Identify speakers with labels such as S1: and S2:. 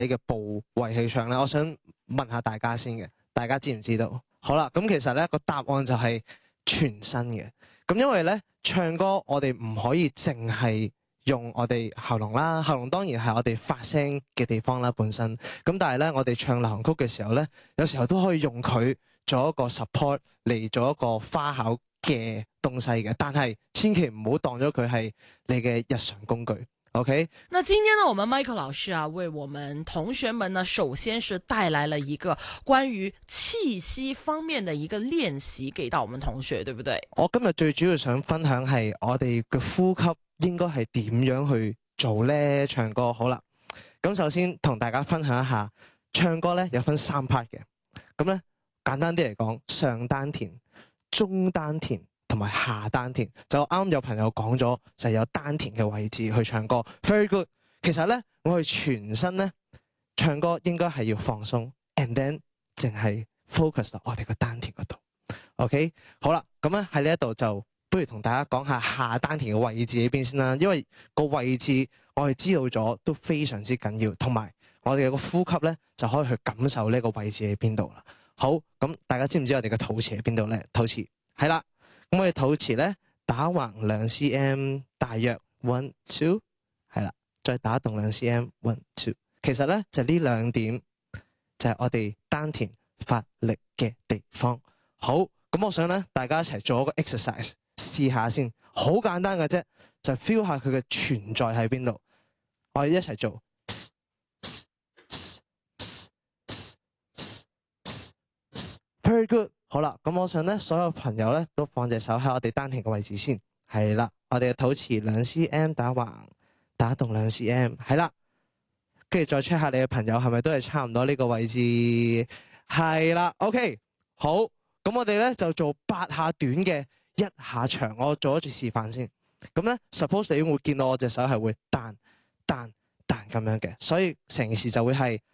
S1: 你嘅部位去唱咧？我想問下大家先嘅，大家知唔知道？好啦，咁其實咧個答案就係全身嘅。咁因為咧唱歌我哋唔可以淨係用我哋喉嚨啦，喉嚨當然係我哋發聲嘅地方啦本身。咁但係咧我哋唱流行曲嘅時候咧，有時候都可以用佢做一個 support 嚟做一個花巧嘅東西嘅。但係千祈唔好當咗佢係你嘅日常工具。OK，
S2: 那今天呢，我們 Michael 老師啊，為我們同學們呢，首先是帶來了一個關於氣息方面的一個練習，給到我們同學，對不對？
S1: 我今日最主要想分享係我哋嘅呼吸應該係點樣去做呢？唱歌好啦，咁首先同大家分享一下，唱歌咧有分3 part 嘅。咁咧簡單啲嚟講，上丹田、中丹田同埋下丹田，就啱有朋友講咗，就係有丹田嘅位置去唱歌。Very good。其實咧，我哋全身咧唱歌應該係要放鬆 ，and then 淨係 focus 到我哋個丹田嗰度。OK， 好啦，咁咧喺呢一度就不如同大家講下下丹田嘅位置喺邊先啦，因為個位置我哋知道咗都非常之緊要，同埋我哋個呼吸咧就可以去感受呢個位置喺邊度啦。好，咁大家知唔知我哋嘅肚臍喺邊度咧？肚臍係啦。咁我哋肚臍咧打橫2 cm， 大約 1 2， 係啦，再打動2 cm， 1 2。其實咧就呢2點就係我哋丹田發力嘅地方。好，咁我想咧大家一齊做一個 exercise， 試下先，好簡單嘅啫，就 feel 下佢嘅存在喺邊度。我哋一齊做。Very good。好啦，咁我想咧，所有朋友咧都放隻手喺我哋丹田嘅位置先，係啦，我哋嘅肚臍2 cm 打橫，打動2 cm， 係啦，跟住再 check 下你嘅朋友係咪都係差唔多呢個位置，係啦 ，OK， 好，咁我哋咧就做8下短嘅1下長，我做一次示範先。咁咧 ，suppose 你會見到我隻手係會彈彈彈咁樣嘅，所以成件事就會係